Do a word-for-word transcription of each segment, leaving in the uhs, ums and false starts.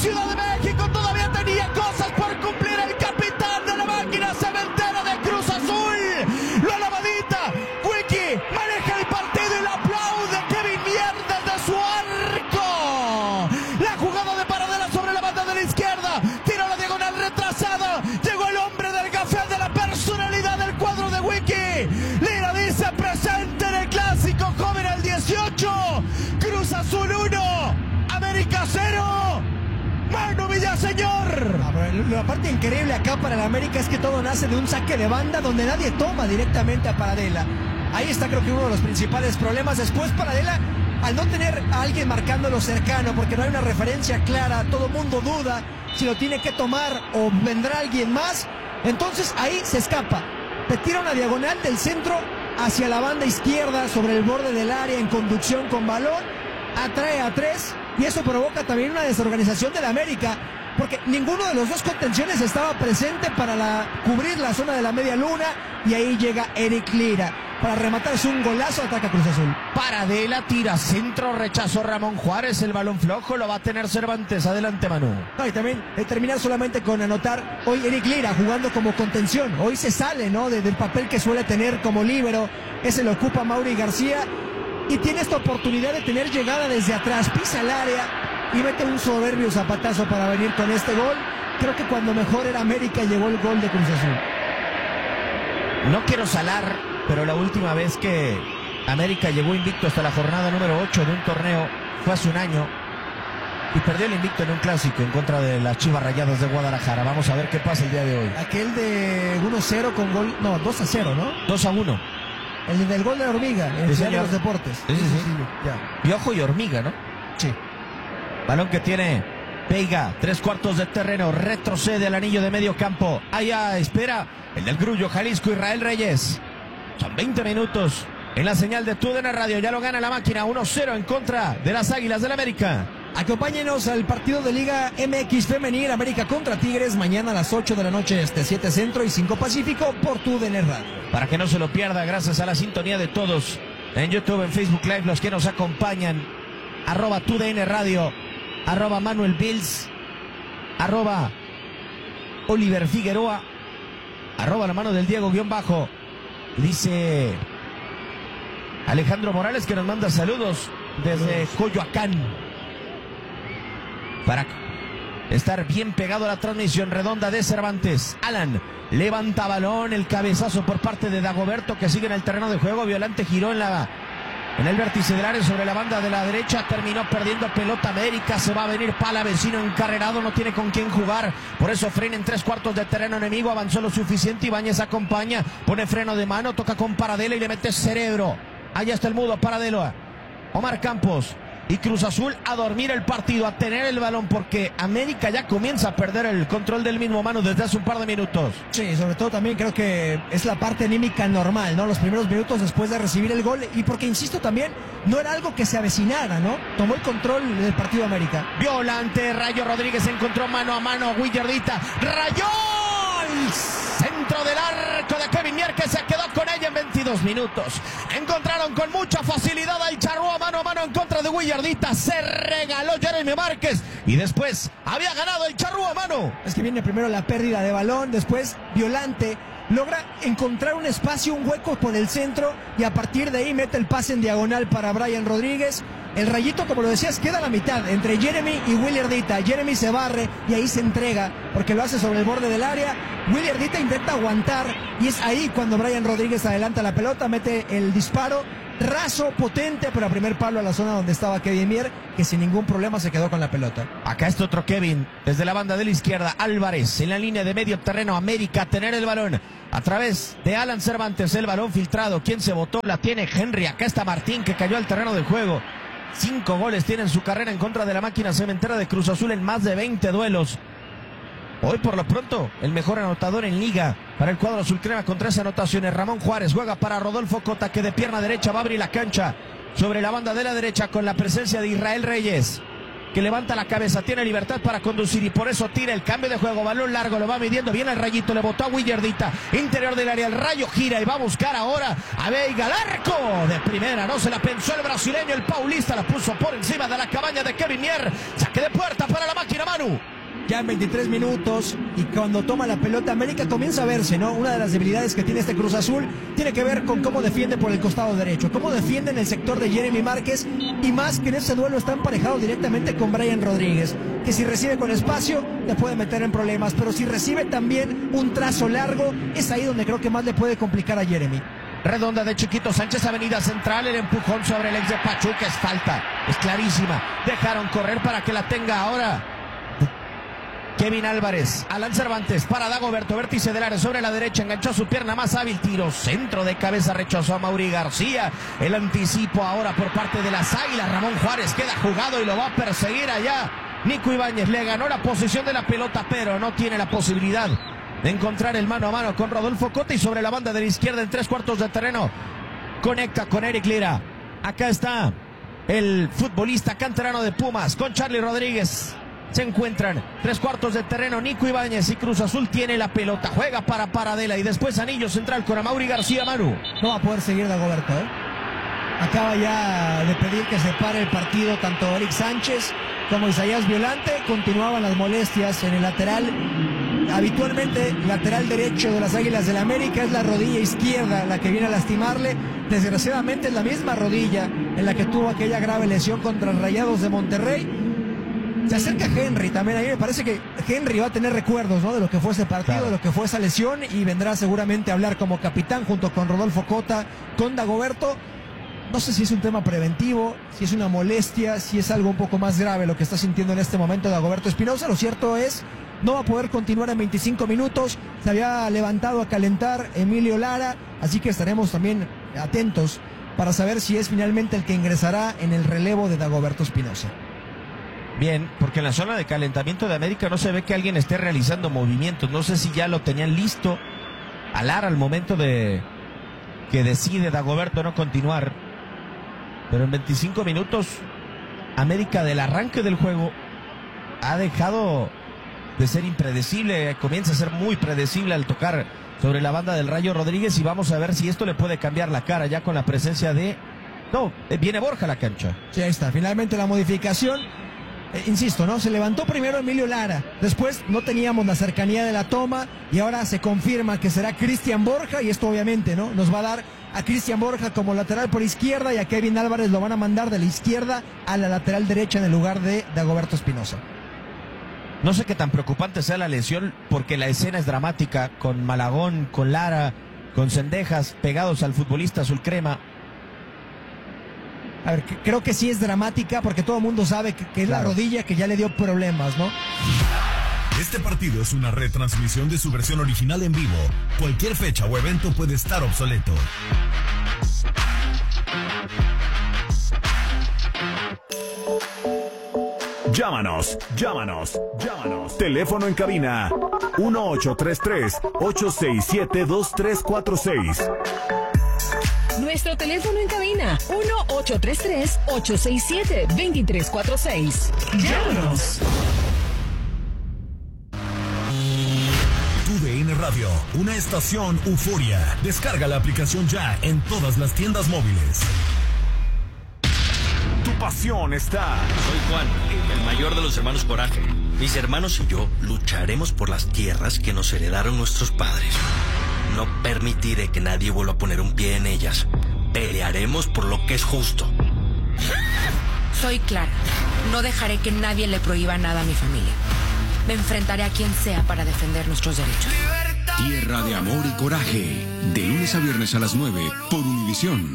Ciudad de México todavía tenía cosas por cumplir. El capitán de la máquina cementera de Cruz Azul lo alabadita. Wiki maneja el partido y le aplaude Kevin Mier desde su arco. La jugada de Paradela sobre la banda de la izquierda. Tira la diagonal retrasada. Llegó el hombre del café de la personalidad del cuadro de Wiki. Lira dice presente en el clásico joven al dieciocho. Cruz Azul uno, América cero. Manu Villaseñor. Ah, la parte increíble acá para el América es que todo nace de un saque de banda donde nadie toma directamente a Paradela. Ahí está, creo que uno de los principales problemas. Después Paradela, al no tener a alguien marcándolo cercano, porque no hay una referencia clara, todo el mundo duda si lo tiene que tomar o vendrá alguien más. Entonces ahí se escapa. Te tira una diagonal del centro hacia la banda izquierda sobre el borde del área en conducción con balón. Atrae a tres. Y eso provoca también una desorganización del América, porque ninguno de los dos contenciones estaba presente para la, cubrir la zona de la media luna. Y ahí llega Eric Lira para rematarse un golazo. Ataca Cruz Azul. Paradela tira centro, rechazo Ramón Juárez, el balón flojo lo va a tener Cervantes. Adelante, Manu. No, y también eh, terminar solamente con anotar hoy Eric Lira jugando como contención. Hoy se sale, ¿no?, de, del papel que suele tener como líbero. Ese lo ocupa Mauri García. Y tiene esta oportunidad de tener llegada desde atrás, pisa el área y mete un soberbio zapatazo para venir con este gol. Creo que cuando mejor era América llegó el gol de Cruz Azul. No quiero salar, pero la última vez que América llegó invicto hasta la jornada número ocho de un torneo fue hace un año y perdió el invicto en un clásico en contra de las Chivas Rayadas de Guadalajara. Vamos a ver qué pasa el día de hoy. Aquel de uno cero con gol, no, dos a cero, ¿no? dos a uno. El del gol de la hormiga, en sí, de los deportes. Sí, sí, sí. sí, sí, ya. Piojo y hormiga, ¿no? Sí. Balón que tiene Veiga, tres cuartos de terreno, retrocede al anillo de medio campo. Allá espera el del Grullo, Jalisco, Israel Reyes. Son veinte minutos en la señal de Tu D N Radio. Ya lo gana la máquina, uno cero en contra de las Águilas del América. Acompáñenos al partido de Liga M X Femenil, América contra Tigres, mañana a las ocho de la noche este, siete Centro y cinco Pacífico por Tu D N Radio. Para que no se lo pierda, gracias a la sintonía de todos en YouTube, en Facebook Live, los que nos acompañan, arroba Tu D N Radio, arroba Manuel Bills, arroba Oliver Figueroa, arroba la mano del Diego guión bajo, dice Alejandro Morales que nos manda saludos desde Coyoacán. Para estar bien pegado a la transmisión redonda de Cervantes. Alan levanta balón, el cabezazo por parte de Dagoberto que sigue en el terreno de juego. Violante giró en la en el vértice del área sobre la banda de la derecha. Terminó perdiendo pelota América. Se va a venir Palavecino encarrerado. No tiene con quién jugar. Por eso frena en tres cuartos de terreno enemigo. Avanzó lo suficiente. Ibáñez acompaña. Pone freno de mano. Toca con Paradela y le mete cerebro. Allá está el mudo Paradela. Omar Campos. Y Cruz Azul a dormir el partido, a tener el balón, porque América ya comienza a perder el control del mismo, Manu, desde hace un par de minutos. Sí, sobre todo también creo que es la parte anímica normal, ¿no? Los primeros minutos después de recibir el gol, y porque, insisto, también no era algo que se avecinara, ¿no? Tomó el control del partido América. Violante, Rayo Rodríguez encontró mano a mano a Willardita. Rayó el centro del arco de Kevin Mier, que se quedó con ella en veintidós minutos. Encontraron con mucha facilidad al Charrúa mano a mano en contra de Willardita. Se regaló Jeremy Márquez y después había ganado el Charrúa mano. Es que viene primero la pérdida de balón, después Violante logra encontrar un espacio, un hueco por el centro, y a partir de ahí mete el pase en diagonal para Brian Rodríguez. El Rayito, como lo decías, queda a la mitad entre Jeremy y Willardita. Jeremy se barre y ahí se entrega porque lo hace sobre el borde del área. Willardita intenta aguantar y es ahí cuando Brian Rodríguez adelanta la pelota, mete el disparo raso, potente, pero a primer palo a la zona donde estaba Kevin Mier, que sin ningún problema se quedó con la pelota. Acá está otro Kevin, desde la banda de la izquierda, Álvarez, en la línea de medio terreno, América, tener el balón, a través de Alan Cervantes, el balón filtrado, ¿quién se botó? La tiene Henry, acá está Martín, que cayó al terreno de juego. Cinco goles tiene en su carrera en contra de la máquina cementera de Cruz Azul en más de veinte duelos. Hoy por lo pronto el mejor anotador en liga para el cuadro azul crema con tres anotaciones. Ramón Juárez juega para Rodolfo Cota, que de pierna derecha va a abrir la cancha sobre la banda de la derecha con la presencia de Israel Reyes. que levanta la cabeza, tiene libertad para conducir y por eso tira el cambio de juego, balón largo, lo va midiendo bien el Rayito, le botó a Willardita, interior del área, el Rayo gira y va a buscar ahora a Veiga, al arco de primera, no se la pensó el brasileño, el paulista la puso por encima de la cabaña de Kevin Mier, saque de puerta para la máquina, Manu. Ya en veintitrés minutos y cuando toma la pelota América comienza a verse, ¿no? Una de las debilidades que tiene este Cruz Azul tiene que ver con cómo defiende por el costado derecho, cómo defiende en el sector de Jeremy Márquez y más que en ese duelo está emparejado directamente con Brian Rodríguez, que si recibe con espacio le puede meter en problemas, pero si recibe también un trazo largo es ahí donde creo que más le puede complicar a Jeremy. Redonda de Chiquito Sánchez, avenida central, el empujón sobre el ex de Pachuca es falta, es clarísima, dejaron correr para que la tenga ahora Kevin Álvarez, Alan Cervantes para Dagoberto, vértice del área sobre la derecha, enganchó su pierna más hábil, tiro, centro de cabeza, rechazó a Mauri García, el anticipo ahora por parte de las Águilas, Ramón Juárez queda jugado y lo va a perseguir allá, Nico Ibáñez le ganó la posición de la pelota, pero no tiene la posibilidad de encontrar el mano a mano con Rodolfo Cota y sobre la banda de la izquierda en tres cuartos de terreno, conecta con Eric Lira, acá está el futbolista canterano de Pumas con Charlie Rodríguez. Se encuentran tres cuartos de terreno, Nico Ibáñez y Cruz Azul tiene la pelota, juega para Paradela y después anillo central con Amaury García, Manu. No va a poder seguir Dagoberto, ¿eh? Acaba ya de pedir que se pare el partido tanto Eric Sánchez como Isaías Violante, continuaban las molestias en el lateral. Habitualmente lateral derecho de las Águilas del América es la rodilla izquierda la que viene a lastimarle, desgraciadamente es la misma rodilla en la que tuvo aquella grave lesión contra Rayados de Monterrey. Se acerca Henry también, a mí me parece que Henry va a tener recuerdos, ¿no? De lo que fue ese partido, claro, de lo que fue esa lesión y vendrá seguramente a hablar como capitán junto con Rodolfo Cota, con Dagoberto. No sé si es un tema preventivo, si es una molestia, si es algo un poco más grave lo que está sintiendo en este momento Dagoberto Espinosa. Lo cierto es, no va a poder continuar en veinticinco minutos, se había levantado a calentar Emilio Lara, así que estaremos también atentos para saber si es finalmente el que ingresará en el relevo de Dagoberto Espinosa. Bien, porque en la zona de calentamiento de América no se ve que alguien esté realizando movimientos. No sé si ya lo tenían listo a Lara al momento de que decide Dagoberto no continuar. Pero en veinticinco minutos, América del arranque del juego ha dejado de ser impredecible. Comienza a ser muy predecible al tocar sobre la banda del Rayo Rodríguez. Y vamos a ver si esto le puede cambiar la cara ya con la presencia de... No, viene Borja a la cancha. Sí, ahí está. Finalmente la modificación... Eh, insisto, ¿no? Se levantó primero Emilio Lara, después no teníamos la cercanía de la toma y ahora se confirma que será Cristian Borja y esto obviamente, ¿no? Nos va a dar a Cristian Borja como lateral por izquierda y a Kevin Álvarez lo van a mandar de la izquierda a la lateral derecha en el lugar de Dagoberto Espinosa. No sé qué tan preocupante sea la lesión porque la escena es dramática con Malagón, con Lara, con Cendejas pegados al futbolista azul crema. A ver, creo que sí es dramática porque todo el mundo sabe que, que es claro, la rodilla que ya le dio problemas, ¿no? Este partido es una retransmisión de su versión original en vivo. Cualquier fecha o evento puede estar obsoleto. Llámanos, llámanos, llámanos. Teléfono en cabina uno ocho tres tres, ocho seis siete, dos tres cuatro seis. Nuestro teléfono en cabina, uno ocho tres tres, ocho seis siete, dos tres cuatro seis. Llámanos. Tu D N Radio, una estación euforia. Descarga la aplicación ya en todas las tiendas móviles. Tu pasión está. Soy Juan, el mayor de los hermanos Coraje. Mis hermanos y yo lucharemos por las tierras que nos heredaron nuestros padres. No permitiré que nadie vuelva a poner un pie en ellas. Pelearemos por lo que es justo. Soy Clara. No dejaré que nadie le prohíba nada a mi familia. Me enfrentaré a quien sea para defender nuestros derechos. Tierra de amor y coraje. De lunes a viernes a las nueve por Univisión.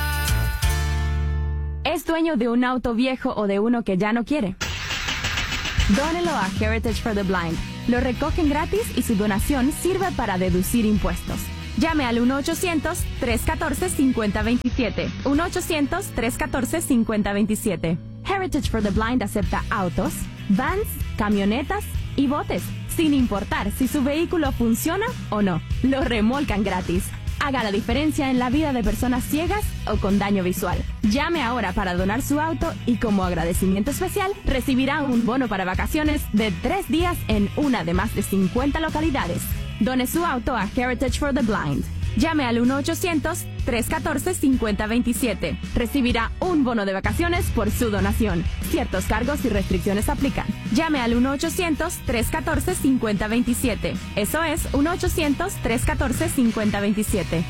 ¿Es dueño de un auto viejo o de uno que ya no quiere? Dónelo a Heritage for the Blind. Lo recogen gratis y su donación sirve para deducir impuestos. Llame al uno ochocientos, tres uno cuatro, cinco cero dos siete. uno ochocientos, tres uno cuatro, cinco cero dos siete. Heritage for the Blind acepta autos, vans, camionetas y botes, sin importar si su vehículo funciona o no. Lo remolcan gratis. haga la diferencia en la vida de personas ciegas o con daño visual. Llame ahora para donar su auto y como agradecimiento especial recibirá un bono para vacaciones de tres días en una de más de cincuenta localidades. Done su auto a Heritage for the Blind. Llame al uno ochocientos, tres uno cuatro, cinco cero dos siete. Recibirá un bono de vacaciones por su donación. Ciertos cargos y restricciones aplican. Llame al uno ochocientos, tres uno cuatro, cinco cero dos siete. Eso es uno ochocientos, tres uno cuatro, cinco cero dos siete.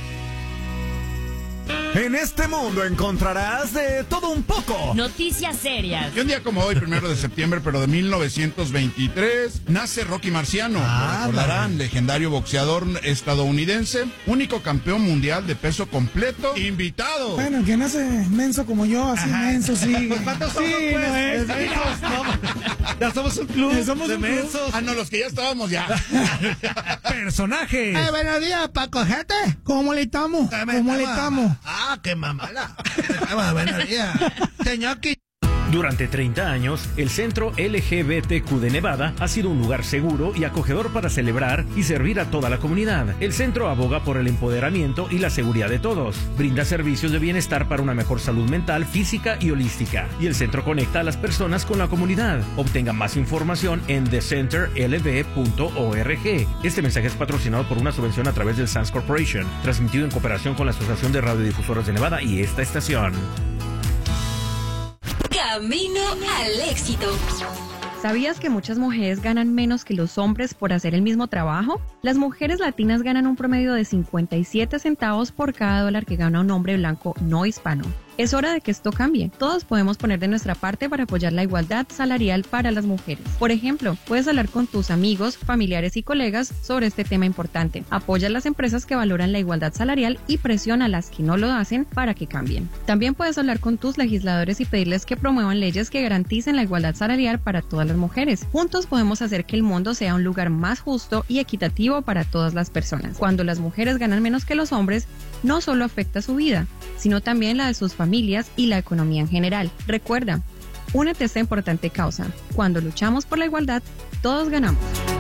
En este mundo encontrarás de todo un poco. Noticias serias. Y un día como hoy, primero de septiembre, pero de mil novecientos veintitrés, nace Rocky Marciano. Ah, Lo recordarán, legendario boxeador estadounidense, único campeón mundial de peso completo, invitado. Bueno, que nace menso como yo, así Ajá. menso, sí. ¿Cuántos sí, somos, pues? no es. Ya somos un club Somos de un club. mensos. Ah, no, los que ya estábamos ya. Personajes. Eh, buenos días, Paco, gente. ¿Cómo le estamos? ¿Cómo le estamos? Ah, qué mamada. Buenos días. Señor Qui- Durante treinta años, el Centro L G B T Q de Nevada ha sido un lugar seguro y acogedor para celebrar y servir a toda la comunidad. El centro aboga por el empoderamiento y la seguridad de todos. Brinda servicios de bienestar para una mejor salud mental, física y holística. Y el centro conecta a las personas con la comunidad. Obtenga más información en the center l b punto org. Este mensaje es patrocinado por una subvención a través del Sands Corporation, transmitido en cooperación con la Asociación de Radiodifusoras de Nevada y esta estación. Camino al éxito. ¿Sabías que muchas mujeres ganan menos que los hombres por hacer el mismo trabajo? Las mujeres latinas ganan un promedio de cincuenta y siete centavos por cada dólar que gana un hombre blanco no hispano. Es hora de que esto cambie. Todos podemos poner de nuestra parte para apoyar la igualdad salarial para las mujeres. Por ejemplo, puedes hablar con tus amigos, familiares y colegas sobre este tema importante. Apoya a las empresas que valoran la igualdad salarial y presiona a las que no lo hacen para que cambien. También puedes hablar con tus legisladores y pedirles que promuevan leyes que garanticen la igualdad salarial para todas las mujeres. Juntos podemos hacer que el mundo sea un lugar más justo y equitativo para todas las personas. Cuando las mujeres ganan menos que los hombres, no solo afecta su vida, sino también la de sus familias y la economía en general. Recuerda, únete a esta importante causa. Cuando luchamos por la igualdad, todos ganamos.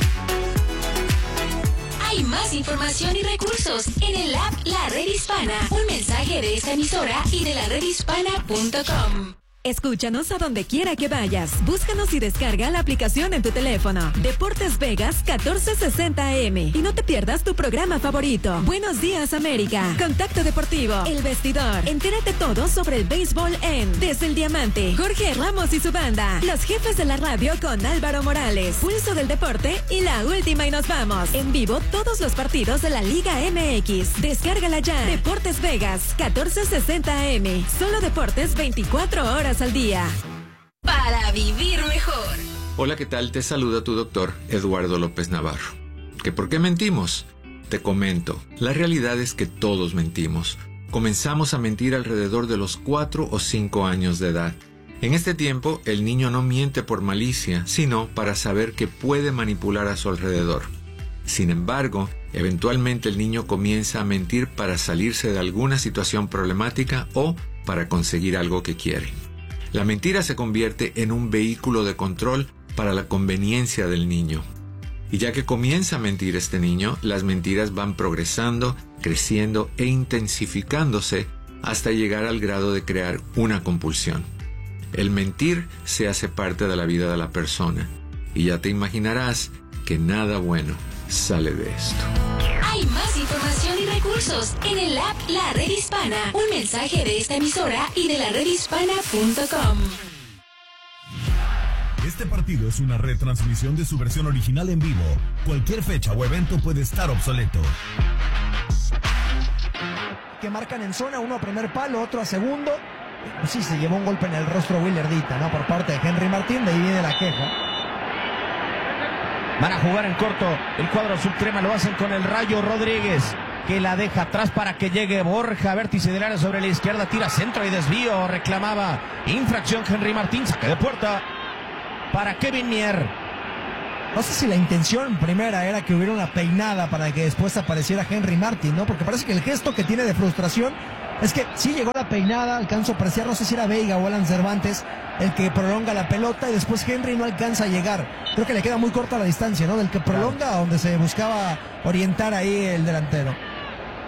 Hay más información y recursos en el app La Red Hispana. Un mensaje de esta emisora y de la red hispana punto com. Escúchanos a donde quiera que vayas. Búscanos y descarga la aplicación en tu teléfono. Deportes Vegas catorce sesenta A M. Y no te pierdas tu programa favorito. Buenos días, América. Contacto Deportivo. El Vestidor. Entérate todo sobre el béisbol en Desde el Diamante. Jorge Ramos y su banda. Los jefes de la radio con Álvaro Morales. Pulso del Deporte y la última y nos vamos. En vivo todos los partidos de la Liga M X. Descárgala ya. Deportes Vegas catorce sesenta A M. Solo deportes veinticuatro horas al día. Para vivir mejor. Hola, ¿qué tal? Te saluda tu doctor Eduardo López Navarro. ¿Que por qué mentimos? Te comento, la realidad es que todos mentimos. Comenzamos a mentir alrededor de los cuatro o cinco años de edad. En este tiempo, el niño no miente por malicia, sino para saber que puede manipular a su alrededor. Sin embargo, eventualmente el niño comienza a mentir para salirse de alguna situación problemática o para conseguir algo que quiere. La mentira se convierte en un vehículo de control para la conveniencia del niño. Y ya que comienza a mentir este niño, las mentiras van progresando, creciendo e intensificándose hasta llegar al grado de crear una compulsión. El mentir se hace parte de la vida de la persona, y ya te imaginarás que nada bueno sale de esto. Hay más información y recursos en el app La Red Hispana. Un mensaje de esta emisora y de la red hispana punto com. Este partido es una retransmisión de su versión original en vivo. Cualquier fecha o evento puede estar obsoleto. Que marcan en zona, uno a primer palo, otro a segundo. Sí, se llevó un golpe en el rostro Willerdita, ¿no? Por parte de Henry Martín, de ahí viene la queja. Van a jugar en corto. El cuadro subcrema lo hacen con el Rayo Rodríguez, que la deja atrás para que llegue Borja. Vértice del área sobre la izquierda. Tira centro y desvío. Reclamaba infracción Henry Martín. Saque de puerta para Kevin Mier. No sé si la intención primera era que hubiera una peinada para que después apareciera Henry Martín, ¿no? Porque parece que el gesto que tiene de frustración es que sí llegó la peinada, alcanzó a apreciar, no sé si era Veiga o Alan Cervantes el que prolonga la pelota y después Henry no alcanza a llegar. Creo que le queda muy corta la distancia, ¿no? Del que prolonga a donde se buscaba orientar ahí el delantero.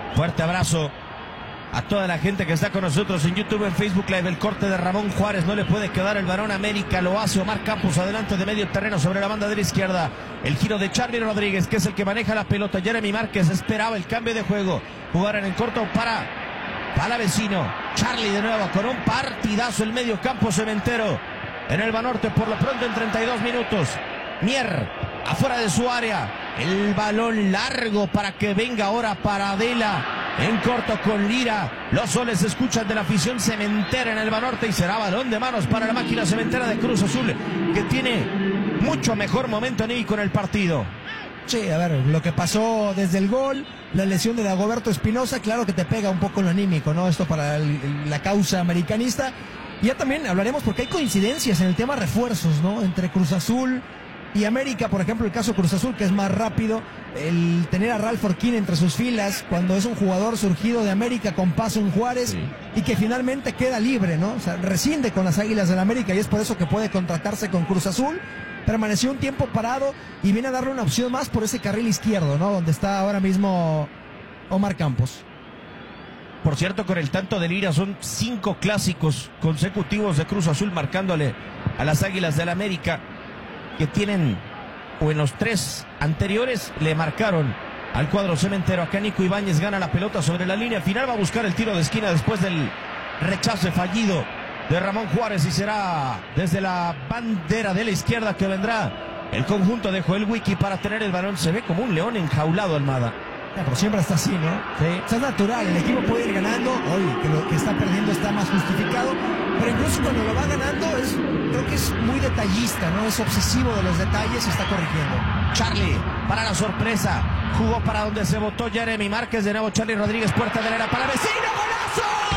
Fuerte abrazo a toda la gente que está con nosotros en YouTube, en Facebook Live. El corte de Ramón Juárez, no le puede quedar el varón América, lo hace Omar Campos adelante de medio terreno sobre la banda de la izquierda. El giro de Charlie Rodríguez, que es el que maneja la pelota. Jeremy Márquez esperaba el cambio de juego, jugar en el corto para Palavecino. Charlie de nuevo con un partidazo, el medio campo cementero en el Banorte por lo pronto en treinta y dos minutos. Mier afuera de su área, el balón largo para que venga ahora Paradela. En corto con Lira, los soles se escuchan de la afición cementera en el Banorte y será balón de manos para la máquina cementera de Cruz Azul, que tiene mucho mejor momento anímico en el partido. Sí, a ver, lo que pasó desde el gol, la lesión de Dagoberto Espinosa, claro que te pega un poco en lo anímico, ¿no? Esto para el, la causa americanista. Y ya también hablaremos porque hay coincidencias en el tema refuerzos, ¿no? Entre Cruz Azul y América, por ejemplo, el caso Cruz Azul, que es más rápido, el tener a Ralph Orquín entre sus filas, cuando es un jugador surgido de América con paso en Juárez, sí, y que finalmente queda libre, ¿no? O sea, rescinde con las Águilas del América y es por eso que puede contratarse con Cruz Azul. Permaneció un tiempo parado y viene a darle una opción más por ese carril izquierdo, ¿no? Donde está ahora mismo Omar Campos. Por cierto, con el tanto de Lira son cinco clásicos consecutivos de Cruz Azul marcándole a las Águilas del América, que tienen, o en los tres anteriores, le marcaron al cuadro cementero. Acá Nico Ibáñez gana la pelota sobre la línea final, va a buscar el tiro de esquina después del rechazo fallido de Ramón Juárez y será desde la bandera de la izquierda que vendrá el conjunto de Joel Wiki para tener el balón. Se ve como un león enjaulado, Almada. Ya, pero siempre está así, ¿no? Sí. O sea, es natural, el equipo puede ir ganando, hoy que lo que está perdiendo está más justificado, pero incluso cuando lo va ganando es, creo que es muy detallista, ¿no? Es obsesivo de los detalles y está corrigiendo. Charlie, para la sorpresa, jugó para donde se votó Jeremy Márquez, de nuevo Charlie Rodríguez, puerta del área para Vecino, ¡golazo!